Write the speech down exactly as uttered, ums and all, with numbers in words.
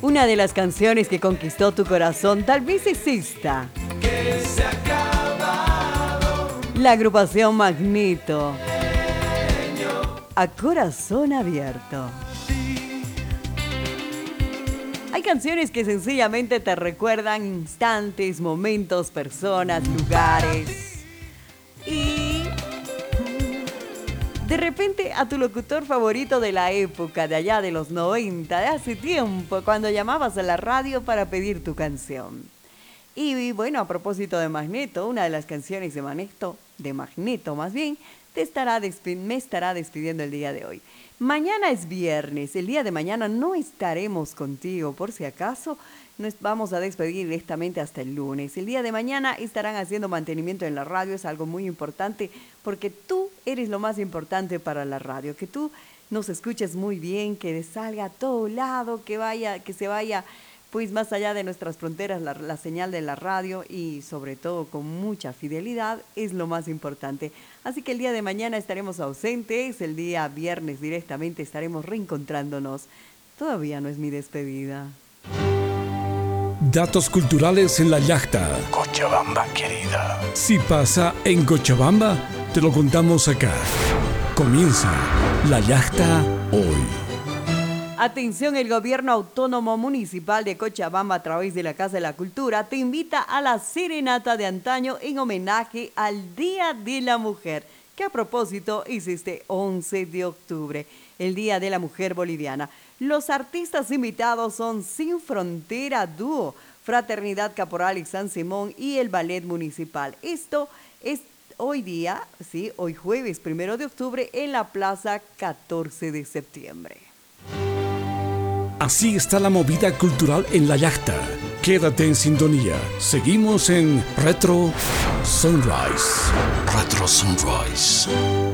Una de las canciones que conquistó tu corazón tal vez es esta. Que se ha acabado. La agrupación Magneto. A corazón abierto. Hay canciones que sencillamente te recuerdan instantes, momentos, personas, lugares. Y de repente a tu locutor favorito de la época, de allá de los noventa, de hace tiempo, cuando llamabas a la radio para pedir tu canción. Y bueno, a propósito de Magneto, una de las canciones de Magneto, de Magneto más bien, te estará despi- me estará despidiendo el día de hoy. Mañana es viernes, el día de mañana no estaremos contigo, por si acaso nos vamos a despedir directamente hasta el lunes. El día de mañana estarán haciendo mantenimiento en la radio, es algo muy importante porque tú eres lo más importante para la radio, que tú nos escuches muy bien, que salga a todo lado, que vaya, que se vaya pues más allá de nuestras fronteras la, la señal de la radio y sobre todo con mucha fidelidad es lo más importante. Así que el día de mañana estaremos ausentes, el día viernes directamente estaremos reencontrándonos. Todavía no es mi despedida. Datos culturales en la yachta. Cochabamba querida. Si pasa en Cochabamba, te lo contamos acá. Comienza la yachta hoy. Atención, el Gobierno Autónomo Municipal de Cochabamba, a través de la Casa de la Cultura, te invita a la serenata de antaño en homenaje al Día de la Mujer, que a propósito es este once de octubre, el Día de la Mujer Boliviana. Los artistas invitados son Sin Frontera Dúo, Fraternidad Caporal y San Simón y el Ballet Municipal. Esto es hoy día, sí, hoy jueves primero de octubre, en la Plaza catorce de septiembre. Así está la movida cultural en la yachta. Quédate en sintonía. Seguimos en Retro Sunrise. Retro Sunrise.